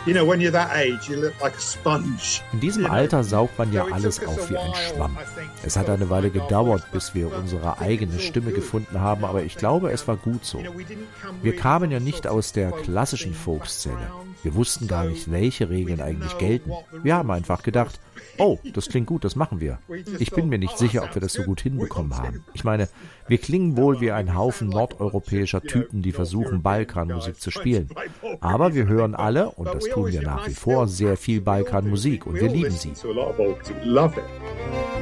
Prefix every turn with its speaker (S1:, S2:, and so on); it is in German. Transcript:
S1: In diesem Alter saugt man ja alles auf wie ein Schwamm. Es hat eine Weile gedauert, bis wir unsere eigene Stimme gefunden haben, aber ich glaube, es war gut so. Wir kamen ja nicht aus der klassischen Folkszene. Wir wussten gar nicht, welche Regeln eigentlich gelten. Wir haben einfach gedacht, oh, das klingt gut, das machen wir. Ich bin mir nicht sicher, ob wir das so gut hinbekommen haben. Ich meine, wir klingen wohl wie ein Haufen nordeuropäischer Typen, die versuchen, Balkanmusik zu spielen. Aber wir hören alle, und das tun wir nach wie vor, sehr viel Balkanmusik und wir lieben sie.